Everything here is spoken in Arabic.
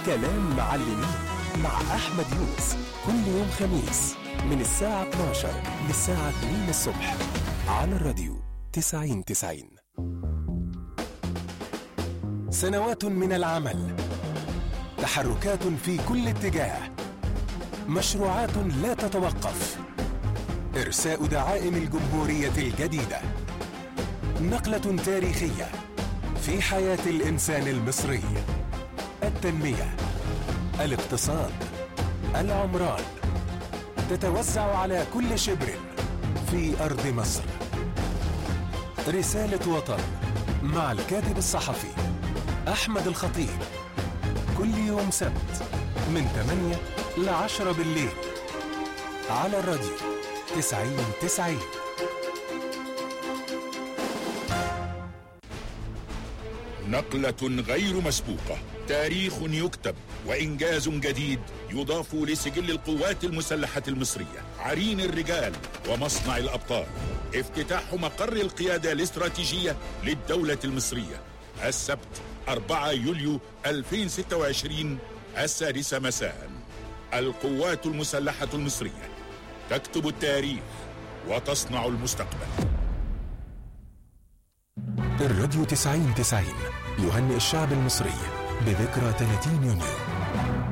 كلام معلمين مع أحمد يونس كل يوم خميس من الساعة 12 للساعة 2 الصبح على الراديو 90-90. سنوات من العمل، تحركات في كل اتجاه، مشروعات لا تتوقف، إرساء دعائم الجمهورية الجديدة، نقلة تاريخية في حياة الإنسان المصري، التنمية، الاقتصاد، العمران، تتوزع على كل شبر في أرض مصر. رسالة وطن مع الكاتب الصحفي أحمد الخطيب، كل يوم سبت من 8 ل10 بالليل على الراديو 90-90. نقلة غير مسبوقة، تاريخ يكتب وإنجاز جديد يضاف لسجل القوات المسلحة المصرية. عرين الرجال ومصنع الأبطال، افتتاح مقر القيادة الاستراتيجية للدولة المصرية السبت 4 يوليو 2026 السادسة مساء. القوات المسلحة المصرية تكتب التاريخ وتصنع المستقبل. الراديو 90-90 يهنئ الشعب المصري بذكرى 30 يونيو